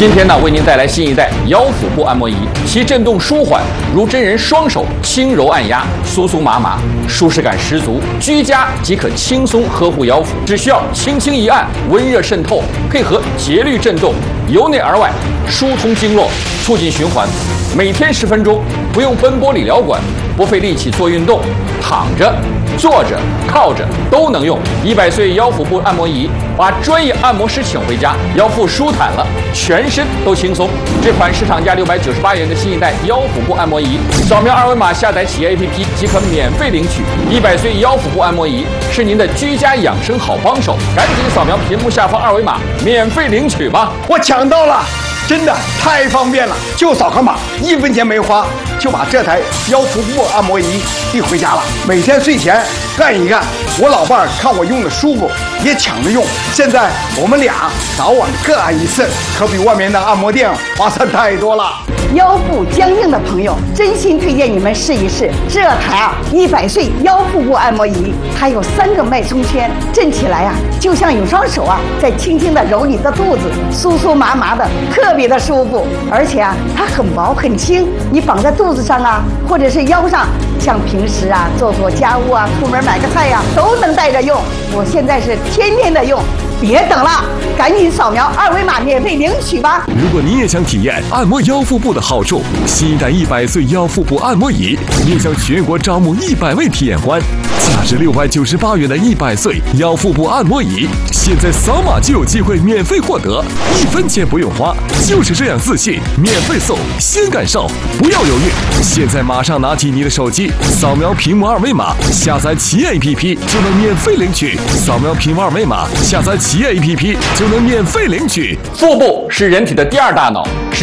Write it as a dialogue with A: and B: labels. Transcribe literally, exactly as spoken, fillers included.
A: 今天呢，为您带来新一代腰腹部按摩仪，其震动舒缓，如真人双手轻柔按压，酥酥麻麻，舒适感十足。居家即可轻松呵护腰腹，只需要轻轻一按，温热渗透，配合节律震动，由内而外疏通经络，促进循环。每天十分钟，不用奔波理疗馆，不费力气做运动，躺着、坐着、靠着都能用。一百岁腰腹部按摩仪，把专业按摩师请回家，腰腹舒坦了，全身都轻松。这款市场价六百九十八元的新一代腰腹部按摩仪，扫描二维码下载企业 A P P 即可免费领取。一百岁腰腹部按摩仪是您的居家养生好帮手，赶紧扫描屏幕下方二维码，免费领取吧！
B: 我抢到了！真的太方便了，就扫个码，一分钱没花，就把这台腰腹部按摩仪递回家了。每天睡前干一干，我老伴儿看我用的舒服，也抢着用。现在我们俩早晚各按一次，可比外面的按摩店划算太多了。
C: 腰部僵硬的朋友，真心推荐你们试一试这台啊一百岁腰腹部按摩仪，它有三个脉冲圈，震起来啊，就像有双手啊在轻轻的揉你的肚子，酥酥麻麻的，特别的舒服。而且啊，它很薄很轻，你绑在肚子上啊，或者是腰上，像平时啊做做家务啊，出门买个菜呀、啊，都能带着用。我现在是天天的用。别等了，赶紧扫描二维码免费领取吧！
D: 如果你也想体验按摩腰腹部的好处，新一代一百岁腰腹部按摩仪面向全国招募一百位体验官，价值六百九十八元的一百岁腰腹部按摩仪，现在扫码就有机会免费获得，一分钱不用花，就是这样自信，免费送，先感受，不要犹豫，现在马上拿起你的手机，扫描屏幕二维码，下载企业 A P P 就能免费领取，扫描屏幕二维码，下载企业 A P P 就能免费领取。
A: 腹部是人体的第二大脑，是